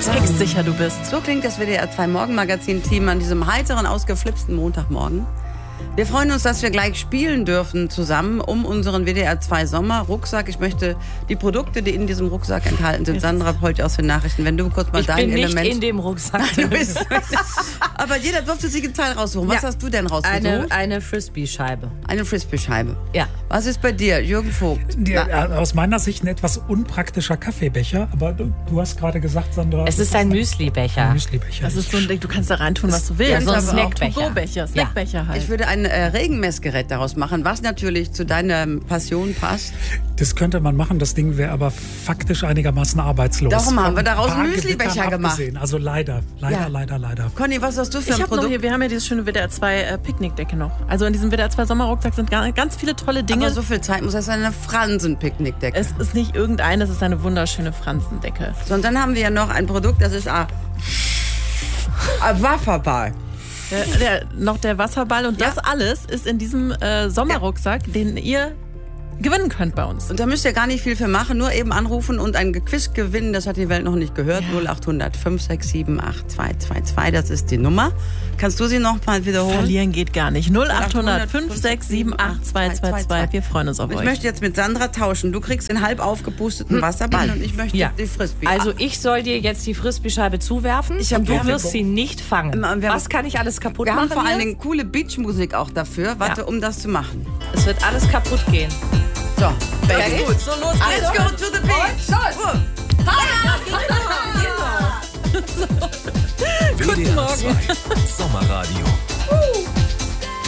textsicher du bist. So klingt das WDR 2 Morgenmagazin-Team an diesem heiteren, ausgeflipsten Montagmorgen. Wir freuen uns, dass wir gleich spielen dürfen zusammen um unseren WDR 2 Sommer-Rucksack. Ich möchte die Produkte, die in diesem Rucksack enthalten sind, Sandra Polt aus den Nachrichten, wenn du kurz mal dein Element... Ich bin nicht in dem Rucksack. Du bist aber jeder durfte sich einen Teil raussuchen. Was hast du denn rausgesucht? Eine Frisbee-Scheibe. Eine Frisbee-Scheibe. Ja. Was ist bei dir, Jürgen Vogt? Aus meiner Sicht ein etwas unpraktischer Kaffeebecher, aber du hast gerade gesagt, Sandra... Es ist ein Müsli-Becher. Ein Müsli-Becher. Das ist so ein Ding, du kannst da reintun, was du willst. Ja, so ein aber auch Snackbecher. To-Go-Becher, Snackbecher halt. Ich würde ein Regenmessgerät daraus machen, was natürlich zu deiner Passion passt. Das könnte man machen, das Ding wäre aber faktisch einigermaßen arbeitslos. Darum haben wir daraus Von einen ein paar Müslibecher Gewittern gemacht. abgesehen. Also leider. Conny, was hast du für Ich ein habe noch Produkt? hier, wir haben ja diese schöne WDR 2 Picknickdecke noch. Also in diesem WDR 2 Sommerrucksack sind ganz viele tolle Dinge. Aber so viel Zeit muss das eine Fransen-Picknickdecke. Es ist nicht irgendeine, es ist eine wunderschöne Franzendecke. So, und dann haben wir ja noch ein Produkt, das ist ein Wasserball. Noch der Wasserball und das alles ist in diesem Sommerrucksack, den ihr gewinnen könnt bei uns. Und da müsst ihr gar nicht viel für machen, nur eben anrufen und ein Quiz gewinnen. Das hat die Welt noch nicht gehört. 0800 567 8222, das ist die Nummer. Kannst du sie noch mal wiederholen? Verlieren geht gar nicht. 0800 567 8222. Wir freuen uns auf Ich euch. möchte jetzt mit Sandra tauschen. Du kriegst den halb aufgepusteten Wasserball und ich möchte die Frisbee. Also ich soll dir jetzt die Frisbee-Scheibe zuwerfen und du wirst sie nicht fangen. Was kann ich alles kaputt wir machen haben vor allen hier? Dingen coole Beachmusik auch dafür. Warte, um das zu machen. Es wird alles kaputt gehen. So, Das ist gut. So, los geht's. Let's go to the beach. WDR 2 Sommerradio.